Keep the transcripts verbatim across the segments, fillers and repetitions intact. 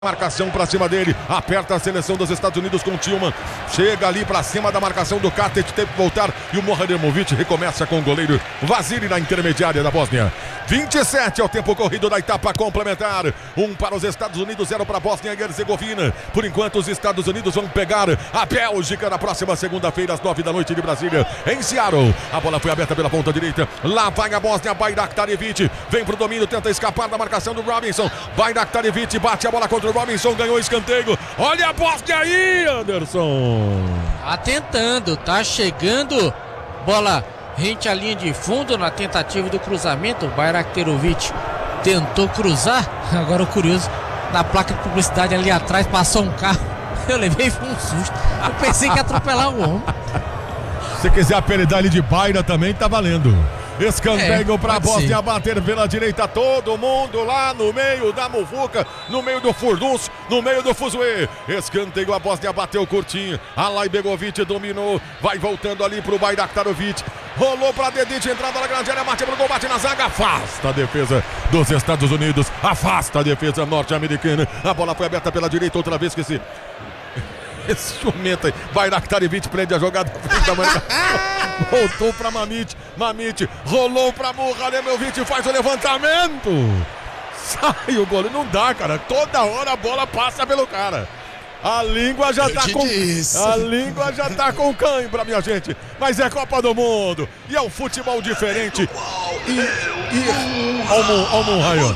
Marcação pra cima dele, aperta a seleção dos Estados Unidos com o Tillman, chega ali pra cima da marcação do Katic, teve que voltar e o Mohademovic recomeça com o goleiro Vasily na intermediária da Bósnia. vinte e sete é o tempo corrido da etapa complementar, um para os Estados Unidos, zero para a Bósnia e Herzegovina. Por enquanto os Estados Unidos vão pegar a Bélgica na próxima segunda-feira às nove da noite de Brasília, em Seattle. A bola foi aberta pela ponta direita, lá vai a Bósnia, Bajraktarevic, vem pro domínio, tenta escapar da marcação do Robinson, Bajraktarevic bate a bola contra o Robinson, ganhou o escanteio. Olha a Bósnia aí, Anderson. Tá tentando, tá chegando. Bola rente à linha de fundo na tentativa do cruzamento. O Bajraktarevic tentou cruzar. Agora o curioso, na placa de publicidade ali atrás passou um carro. Eu levei um susto. Eu pensei que ia atropelar o homem. Se quiser apelidar ele de Baira também, tá valendo. Escanteio é, para a Bósnia bater pela direita, todo mundo lá no meio da muvuca, no meio do furdunço, no meio do fuzuê. Escanteio, a Bósnia bateu curtinho, Alay Begovic dominou, vai voltando ali pro Bajraktarevic, rolou para Dedic, entrada na grande área, bate pro gol, bate na zaga, afasta a defesa dos Estados Unidos, afasta a defesa norte-americana. A bola foi aberta pela direita, outra vez que esse Esse jumento aí, Bajraktarevic prende a jogada, voltou pra Mamić, Mamić rolou pra Mohademovic, faz o levantamento, sai o goleiro, não dá, cara, toda hora a bola passa pelo cara. A língua já tá com disse. A língua já tá com cãibra, minha gente. Mas é Copa do Mundo e é um futebol diferente. E, e... Olha o raio.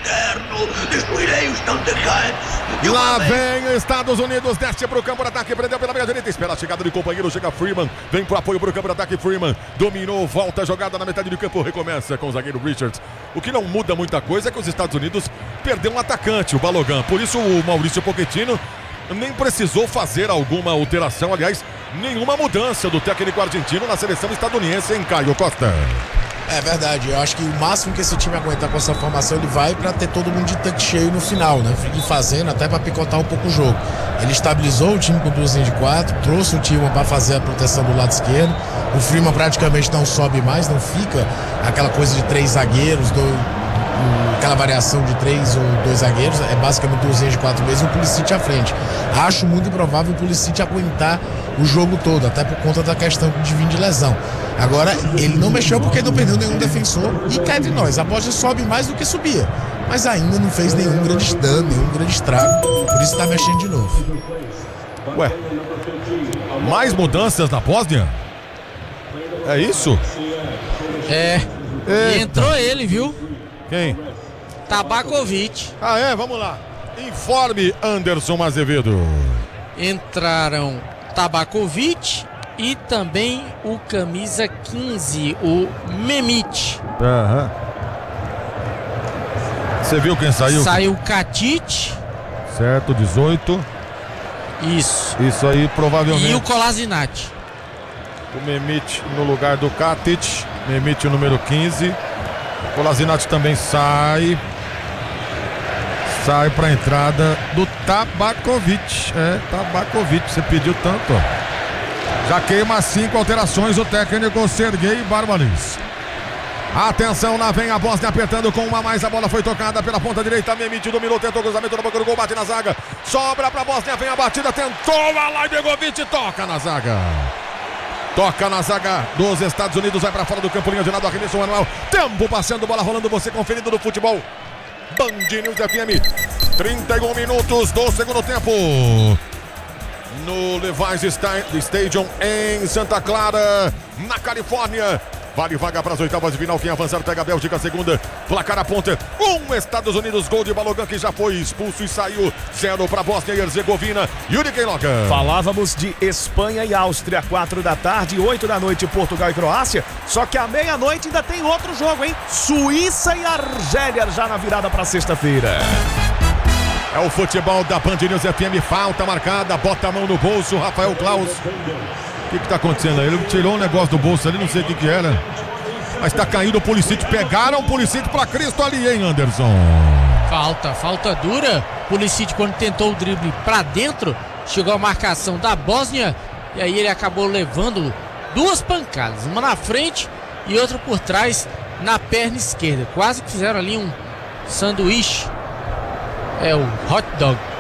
Lá vem Estados Unidos, desce pro campo de ataque, prendeu pela meia direita, espera a chegada do companheiro, chega Freeman, vem pro apoio pro campo de ataque, Freeman dominou, volta a jogada na metade do campo, recomeça com o zagueiro Richards. O que não muda muita coisa é que os Estados Unidos perdeu um atacante, o Balogun, por isso o Maurício Pochettino nem precisou fazer alguma alteração, aliás, nenhuma mudança do técnico argentino na seleção estadunidense, em Caio Costa. É verdade, eu acho que o máximo que esse time aguentar com essa formação, ele vai para ter todo mundo de tanque cheio no final, né? Ir fazendo até para picotar um pouco o jogo. Ele estabilizou o time com duas linhas de quatro, trouxe o time para fazer a proteção do lado esquerdo. O Freeman praticamente não sobe mais, não fica aquela coisa de três zagueiros, do, do, aquela variação de três ou dois zagueiros, é basicamente duas linhas de quatro mesmo e o Pulisic à frente. Acho muito improvável o Pulisic aguentar o jogo todo, até por conta da questão de vir de lesão. Agora, ele não mexeu porque não perdeu nenhum defensor e cá entre nós, a Bósnia sobe mais do que subia, mas ainda não fez nenhum grande dano, nenhum grande estrago, por isso tá mexendo de novo. Ué, mais mudanças na Bósnia? É isso? É, e entrou ele, viu? Quem? Tabakovic. Ah é, vamos lá. Informe Anderson Azevedo. Entraram Tabakovic e também o camisa quinze, o Memić. Aham. Você viu quem saiu? Saiu Katic. Certo, dezoito. Isso. Isso aí, provavelmente. E o Kolasinac. O Memić no lugar do Katic. Memić, o número quinze. O Kolasinac também sai. Sai para a entrada do Tabakovic. É, Tabakovic, você pediu tanto, ó. Já queima cinco alterações o técnico Sergei Barbalis. Atenção, lá vem a Bósnia apertando com uma a mais. A bola foi tocada pela ponta direita. Memić dominou, tentou o cruzamento no banco do gol, bate na zaga. Sobra pra Bósnia, vem a batida, tentou. Alay Begovic toca na zaga. Toca na zaga dos Estados Unidos, vai pra fora do campo, linha de lado, arremesso manual. Tempo passando, bola rolando, você conferindo no futebol. Band News F M, trinta e um minutos do segundo tempo. No Levi's Stadium em Santa Clara, na Califórnia. Vale vaga para as oitavas de final. Quem avançar pega a Bélgica, segunda. Placar a ponta. Um Estados Unidos, gol de Balogun, que já foi expulso e saiu. Zero para Bósnia e Herzegovina. Yuri Queiroga. Falávamos de Espanha e Áustria, quatro da tarde, oito da noite, Portugal e Croácia. Só que à meia-noite ainda tem outro jogo, hein? Suíça e Argélia, já na virada para sexta-feira. É o futebol da Band News F M, falta marcada, bota a mão no bolso, Rafael Klaus. O que que tá acontecendo aí? Ele tirou um negócio do bolso ali, não sei o que que era. Mas tá caindo o Pulisic, pegaram o Pulisic pra Cristo ali, hein, Anderson? Falta, falta dura. Pulisic, quando tentou o drible pra dentro, chegou a marcação da Bósnia e aí ele acabou levando duas pancadas, uma na frente e outra por trás na perna esquerda. Quase que fizeram ali um sanduíche É o hot dog.